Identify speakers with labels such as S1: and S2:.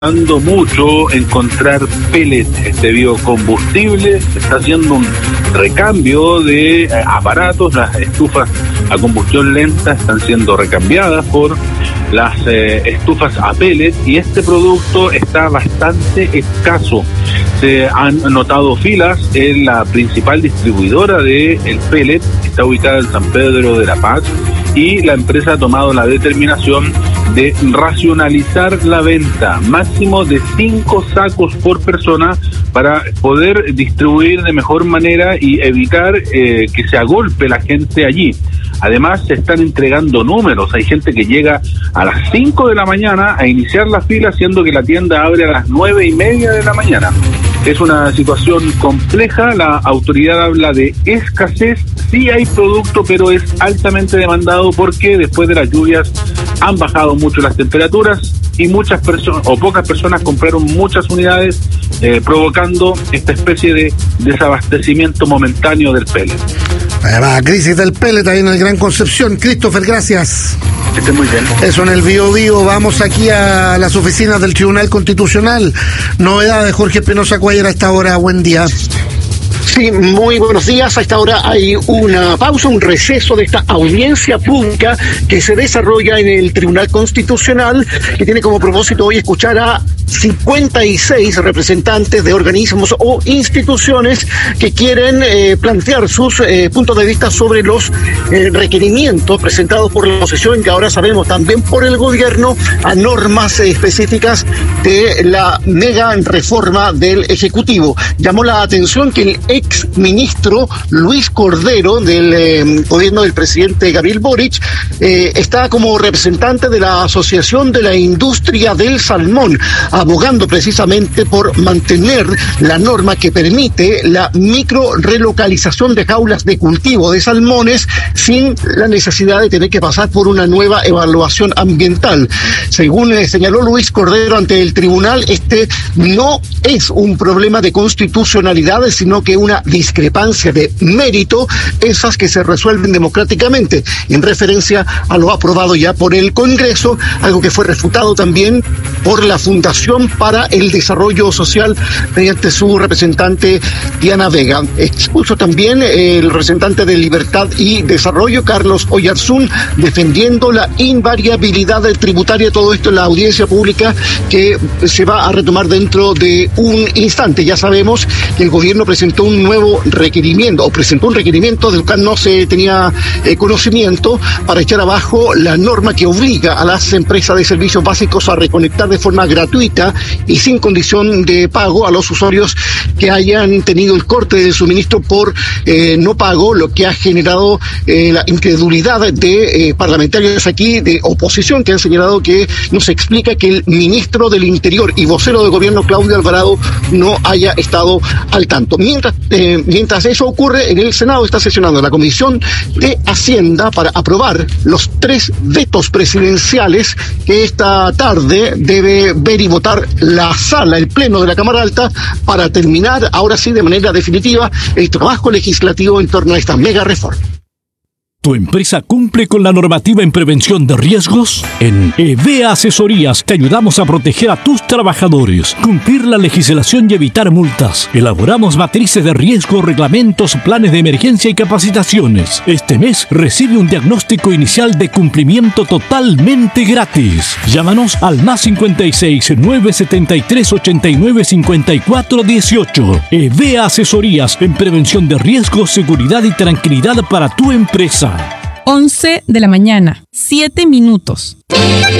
S1: Dando mucho encontrar pellets, este biocombustible. Se está haciendo un recambio de aparatos. Las estufas a combustión lenta están siendo recambiadas por las estufas a pellets, y este producto está bastante escaso. Se han notado filas en la principal distribuidora de el pellet, que está ubicada en San Pedro de la Paz, y la empresa ha tomado la determinación de racionalizar la venta, máximo de 5 sacos por persona, para poder distribuir de mejor manera y evitar que se agolpe la gente allí. Además, se están entregando números. Hay gente que llega a las 5 de la mañana a iniciar la fila, siendo que la tienda abre a las 9:30 de la mañana. Es una situación compleja. La autoridad habla de escasez. Sí hay producto, pero es altamente demandado porque después de las lluvias han bajado mucho las temperaturas y muchas personas o pocas personas compraron muchas unidades, provocando esta especie de desabastecimiento momentáneo del pellet.
S2: La crisis del pellet ahí en el Gran Concepción. Christopher, gracias.
S1: Que esté muy bien.
S2: Eso en el Biobío. Vamos aquí a las oficinas del Tribunal Constitucional. Novedades, Jorge Penosa Cuéllar, a esta hora. Buen día.
S3: Sí, muy buenos días. A esta hora hay una pausa, un receso de esta audiencia pública que se desarrolla en el Tribunal Constitucional, que tiene como propósito hoy escuchar a 56 representantes de organismos o instituciones que quieren plantear sus puntos de vista sobre los requerimientos presentados por la oposición, que ahora sabemos también por el gobierno, a normas específicas de la mega reforma del Ejecutivo. Llamó la atención que el ex ministro Luis Cordero del gobierno del presidente Gabriel Boric está como representante de la Asociación de la Industria del Salmón, abogando precisamente por mantener la norma que permite la micro relocalización de jaulas de cultivo de salmones sin la necesidad de tener que pasar por una nueva evaluación ambiental. Según señaló Luis Cordero ante el tribunal, este no es un problema de constitucionalidad, sino que una discrepancia de mérito, esas que se resuelven democráticamente, en referencia a lo aprobado ya por el Congreso, algo que fue refutado también por la Fundación para el Desarrollo Social mediante su representante Diana Vega. Expuso también el representante de Libertad y Desarrollo, Carlos Oyarzún, defendiendo la invariabilidad tributaria. Todo esto en la audiencia pública que se va a retomar dentro de un instante. Ya sabemos que el gobierno presentó un nuevo requerimiento, o presentó un requerimiento del cual no se tenía conocimiento, para echar abajo la norma que obliga a las empresas de servicios básicos a reconectar de forma gratuita y sin condición de pago a los usuarios que hayan tenido el corte de suministro por no pago, lo que ha generado la incredulidad de parlamentarios aquí de oposición, que han señalado que no se explica que el ministro del Interior y vocero del gobierno, Claudio Alvarado, no haya estado al tanto. Mientras eso ocurre, en el Senado está sesionando la Comisión de Hacienda para aprobar los 3 vetos presidenciales que esta tarde debe ver y votar la sala, el Pleno de la Cámara Alta, para terminar, ahora sí, de manera definitiva, el trabajo legislativo en torno a esta mega reforma.
S4: ¿Tu empresa cumple con la normativa en prevención de riesgos? En EVEA Asesorías te ayudamos a proteger a tus trabajadores, cumplir la legislación y evitar multas. Elaboramos matrices de riesgo, reglamentos, planes de emergencia y capacitaciones. Este mes recibe un diagnóstico inicial de cumplimiento totalmente gratis. Llámanos al +56 973 89 54 18. EVEA Asesorías en prevención de riesgos, seguridad y tranquilidad para tu empresa.
S5: 11 de la mañana, 7 minutos.